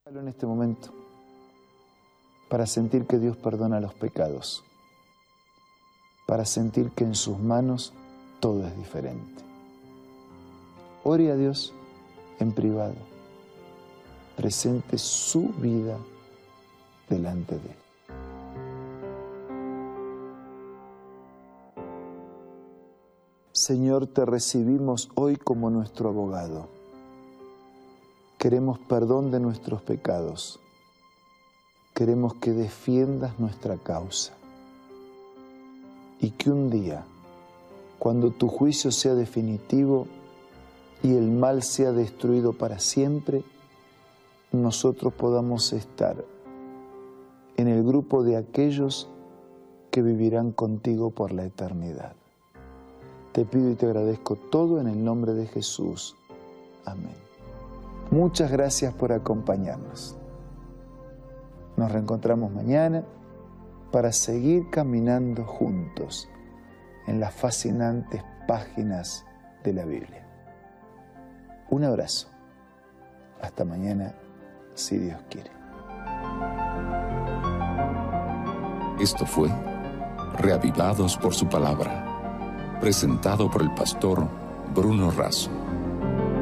En este momento, para sentir que Dios perdona los pecados, para sentir que en sus manos todo es diferente. Ore a Dios en privado, presente su vida delante de Él. Señor, te recibimos hoy como nuestro abogado. Queremos perdón de nuestros pecados. Queremos que defiendas nuestra causa. Y que un día, cuando tu juicio sea definitivo y el mal sea destruido para siempre, nosotros podamos estar en el grupo de aquellos que vivirán contigo por la eternidad. Te pido y te agradezco todo en el nombre de Jesús. Amén. Muchas gracias por acompañarnos. Nos reencontramos mañana para seguir caminando juntos en las fascinantes páginas de la Biblia. Un abrazo. Hasta mañana, si Dios quiere. Esto fue Reavivados por su palabra, presentado por el pastor Bruno Razo.